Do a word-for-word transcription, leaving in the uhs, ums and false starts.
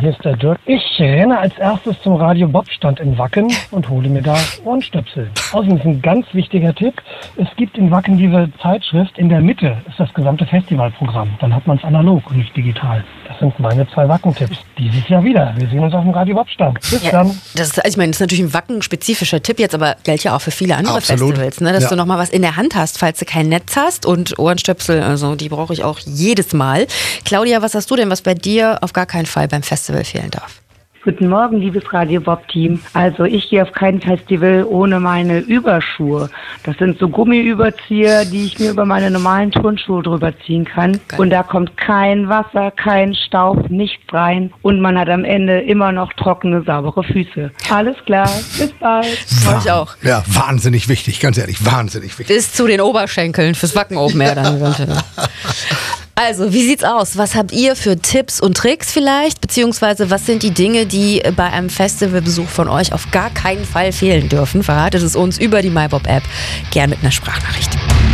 hier ist der Dirk. Ich renne als erstes zum Radio Bob-Stand in Wacken und hole mir da Ohrenstöpsel. Außerdem ist ein ganz wichtiger Tipp, es gibt in Wacken diese Zeitschrift, in der Mitte ist das gesamte Festivalprogramm. Dann hat man es analog und nicht digital. Das sind meine zwei Wacken-Tipps. Dieses Jahr wieder. Wir sehen uns auf dem Radio Bob-Stand. Bis ja, dann. Das ist, ich meine, das ist natürlich ein Wacken-spezifischer Tipp jetzt, aber gilt ja auch für viele andere Absolut. Festivals, ne? Dass Ja. du nochmal was in der Hand hast, falls du kein Netz hast. Und Ohrenstöpsel, also die brauche ich auch jedes Mal. Claudia, was hast du denn, was bei dir auf gar keinen Fall beim Festival fehlen darf? Guten Morgen, liebes Radio Bob-Team. Also ich gehe auf kein Festival ohne meine Überschuhe. Das sind so Gummiüberzieher, die ich mir über meine normalen Turnschuhe drüber ziehen kann. Geil. Und da kommt kein Wasser, kein Staub, nichts rein. Und man hat am Ende immer noch trockene, saubere Füße. Alles klar, bis bald. Freu ich auch. Ja, wahnsinnig wichtig, ganz ehrlich, wahnsinnig wichtig. Bis zu den Oberschenkeln fürs Wacken Open Air dann eventuell. Also, wie sieht's aus? Was habt ihr für Tipps und Tricks vielleicht? Beziehungsweise, was sind die Dinge, die bei einem Festivalbesuch von euch auf gar keinen Fall fehlen dürfen? Verratet es uns über die MyBob-App. Gern mit einer Sprachnachricht.